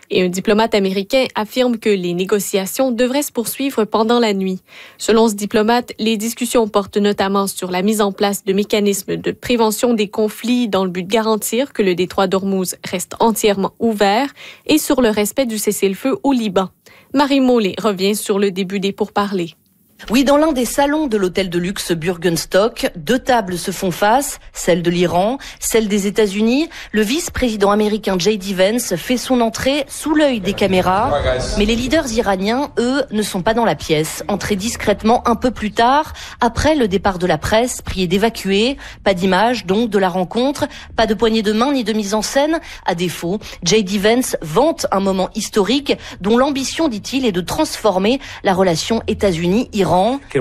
Et un diplomate américain affirme que les négociations devraient se poursuivre pendant la nuit. Selon ce diplomate, les discussions portent notamment sur la mise en place de mécanismes de prévention des conflits dans le but de garantir que le détroit d'Ormuz reste entièrement ouvert et sur le respect du cessez-le-feu au Liban. Marie Mollet revient sur le début des pourparlers. Oui, dans l'un des salons de l'hôtel de luxe Bürgenstock, 2 tables se font face, celle de l'Iran, celle des États-Unis. Le vice-président américain J.D. Vance fait son entrée sous l'œil des caméras. Mais les leaders iraniens, eux, ne sont pas dans la pièce. Entrés discrètement un peu plus tard, après le départ de la presse, priés d'évacuer. Pas d'image, donc, de la rencontre. Pas de poignée de main ni de mise en scène. À défaut, J.D. Vance vante un moment historique dont l'ambition, dit-il, est de transformer la relation États-Unis-Iran.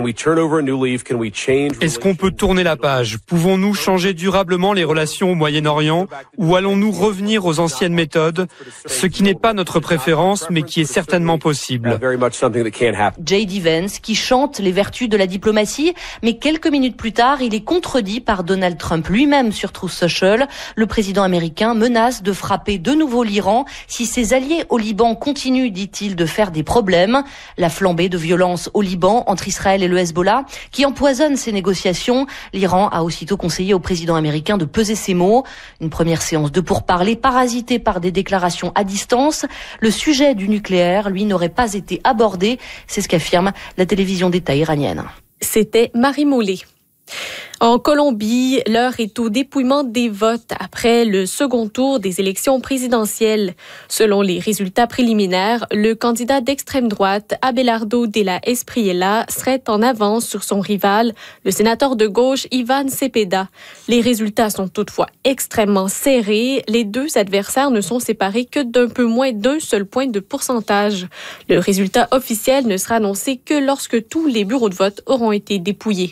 Est-ce qu'on peut tourner la page? Pouvons-nous changer durablement les relations au Moyen-Orient ou allons-nous revenir aux anciennes méthodes? Ce qui n'est pas notre préférence, mais qui est certainement possible. J.D. Vance qui chante les vertus de la diplomatie, mais quelques minutes plus tard, il est contredit par Donald Trump lui-même sur Truth Social. Le président américain menace de frapper de nouveau l'Iran si ses alliés au Liban continuent, dit-il, de faire des problèmes. La flambée de violence au Liban entre Israël et le Hezbollah, qui empoisonne ces négociations. L'Iran a aussitôt conseillé au président américain de peser ses mots. Une première séance de pourparlers parasitée par des déclarations à distance. Le sujet du nucléaire, lui, n'aurait pas été abordé. C'est ce qu'affirme la télévision d'État iranienne. C'était Marie Mollet. En Colombie, l'heure est au dépouillement des votes après le second tour des élections présidentielles. Selon les résultats préliminaires, le candidat d'extrême droite, Abelardo de la Espriella, serait en avance sur son rival, le sénateur de gauche, Ivan Cepeda. Les résultats sont toutefois extrêmement serrés. Les 2 adversaires ne sont séparés que d'un peu moins d'un seul point de pourcentage. Le résultat officiel ne sera annoncé que lorsque tous les bureaux de vote auront été dépouillés.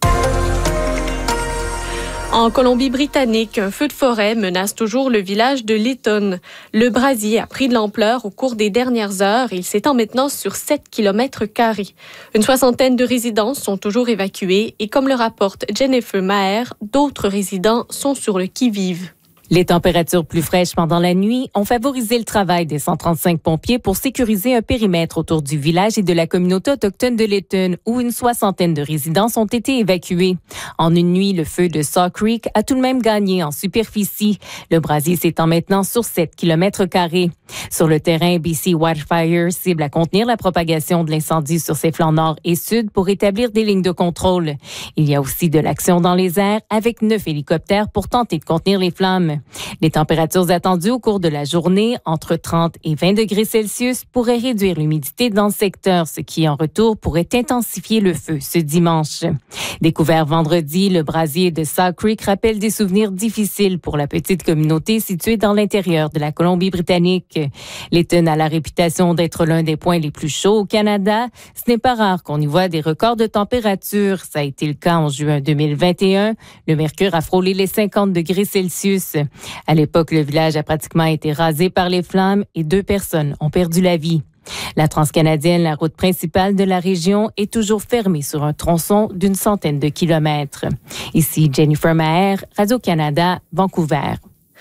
En Colombie-Britannique, un feu de forêt menace toujours le village de Lytton. Le brasier a pris de l'ampleur au cours des dernières heures et il s'étend maintenant sur 7 km². Une 60aine de résidences sont toujours évacuées et comme le rapporte Jennifer Maher, d'autres résidents sont sur le qui-vive. Les températures plus fraîches pendant la nuit ont favorisé le travail des 135 pompiers pour sécuriser un périmètre autour du village et de la communauté autochtone de Lytton, où une 60aine de résidences ont été évacuées. En une nuit, le feu de Saw Creek a tout de même gagné en superficie. Le brasier s'étend maintenant sur 7 km². Sur le terrain, BC Wildfire cible à contenir la propagation de l'incendie sur ses flancs nord et sud pour établir des lignes de contrôle. Il y a aussi de l'action dans les airs avec 9 hélicoptères pour tenter de contenir les flammes. Les températures attendues au cours de la journée, entre 30 et 20 degrés Celsius, pourraient réduire l'humidité dans le secteur, ce qui, en retour, pourrait intensifier le feu ce dimanche. Découvert vendredi, le brasier de Saw Creek rappelle des souvenirs difficiles pour la petite communauté située dans l'intérieur de la Colombie-Britannique. Lytton a la réputation d'être l'un des points les plus chauds au Canada. Ce n'est pas rare qu'on y voit des records de température. Ça a été le cas en juin 2021. Le mercure a frôlé les 50 degrés Celsius. À l'époque, le village a pratiquement été rasé par les flammes et 2 personnes ont perdu la vie. La transcanadienne, la route principale de la région, est toujours fermée sur un tronçon d'une 100aine de kilomètres. Ici Jennifer Maher, Radio-Canada, Vancouver.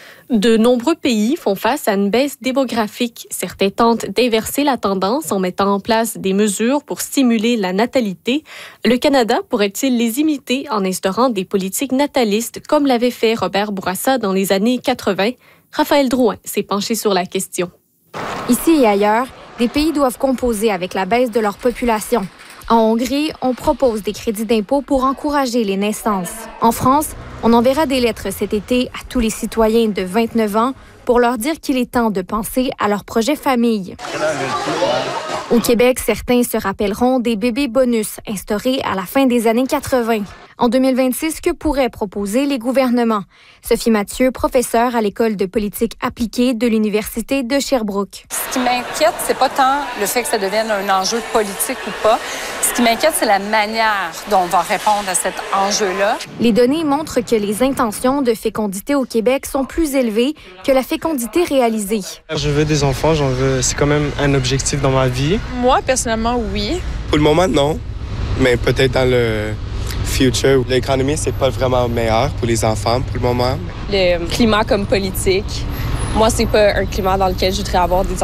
De nombreux pays font face à une baisse démographique. Certains tentent d'inverser la tendance en mettant en place des mesures pour stimuler la natalité. Le Canada pourrait-il les imiter en instaurant des politiques natalistes comme l'avait fait Robert Bourassa dans les années 80? Raphaël Drouin s'est penché sur la question. Ici et ailleurs, des pays doivent composer avec la baisse de leur population. En Hongrie, on propose des crédits d'impôt pour encourager les naissances. En France, on enverra des lettres cet été à tous les citoyens de 29 ans pour leur dire qu'il est temps de penser à leur projet famille. Au Québec, certains se rappelleront des bébés bonus instaurés à la fin des années 80. En 2026, que pourraient proposer les gouvernements? Sophie Mathieu, professeure à l'École de politique appliquée de l'Université de Sherbrooke. Ce qui m'inquiète, c'est pas tant le fait que ça devienne un enjeu politique ou pas. Ce qui m'inquiète, c'est la manière dont on va répondre à cet enjeu-là. Les données montrent que les intentions de fécondité au Québec sont plus élevées que la fécondité réalisée. Je veux des enfants, c'est quand même un objectif dans ma vie. Moi, personnellement, oui. Pour le moment, non. Mais peut-être dans le futur. L'économie, c'est pas vraiment meilleur pour les enfants pour le moment. Le climat comme politique, moi, c'est pas un climat dans lequel je voudrais avoir des